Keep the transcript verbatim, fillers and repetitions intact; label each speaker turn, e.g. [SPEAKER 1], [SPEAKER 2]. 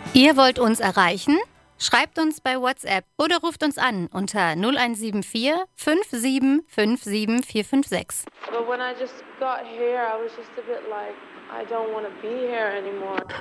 [SPEAKER 1] Ihr wollt uns erreichen? Schreibt uns bei WhatsApp oder ruft uns an unter null eins sieben vier, fünf sieben fünf sieben vier fünf sechs.
[SPEAKER 2] But when I just got here, I was just a bit like, I don't want to be here anymore.